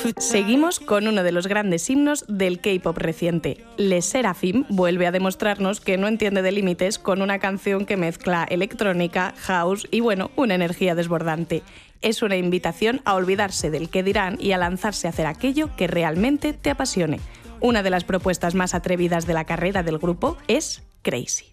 Seguimos con uno de los grandes himnos del K-pop reciente. Les Seraphim vuelve a demostrarnos que no entiende de límites con una canción que mezcla electrónica, house y, bueno, una energía desbordante. Es una invitación a olvidarse del qué dirán y a lanzarse a hacer aquello que realmente te apasione. Una de las propuestas más atrevidas de la carrera del grupo es Crazy.